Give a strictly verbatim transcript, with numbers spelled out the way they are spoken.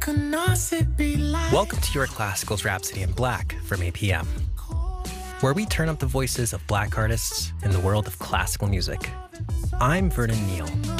Welcome to your Classicals Rhapsody in Black from A P M, where we turn up the voices of Black artists in the world of classical music. I'm Vernon Neal.